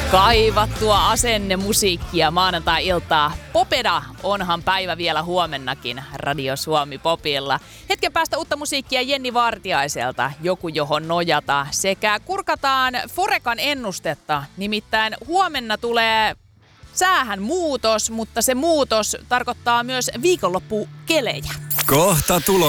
Kaivattua asennemusiikkia maanantai-iltaa. Popeda onhan päivä vielä huomennakin Radio Suomi Popilla. Hetken päästä uutta musiikkia Jenni Vartiaiselta, Joku johon nojata. Sekä kurkataan Forekan ennustetta, nimittäin huomenna tulee säähän muutos, mutta se muutos tarkoittaa myös viikonloppukelejä. Kohta tulo.